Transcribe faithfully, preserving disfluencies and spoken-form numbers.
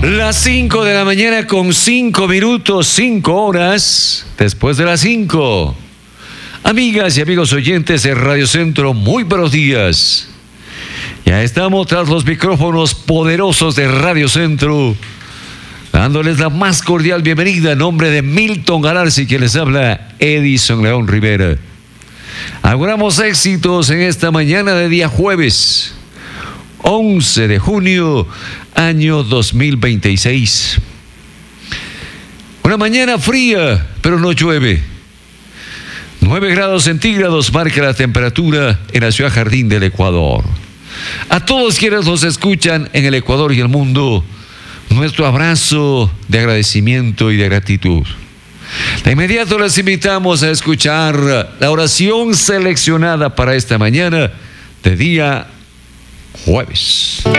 Las cinco de la mañana con cinco minutos, cinco horas después de las cinco. Amigas y amigos oyentes de Radio Centro, muy buenos días. Ya estamos tras los micrófonos poderosos de Radio Centro, dándoles la más cordial bienvenida en nombre de Milton Galarza, quien les habla, Edison León Rivera. Auguramos éxitos en esta mañana de día jueves, once de junio, año dos mil veintiséis. Una mañana fría, pero no llueve. nueve grados centígrados marca la temperatura en la ciudad Jardín del Ecuador. A todos quienes nos escuchan en el Ecuador y el mundo, nuestro abrazo de agradecimiento y de gratitud. De inmediato les invitamos a escuchar la oración seleccionada para esta mañana de día jueves.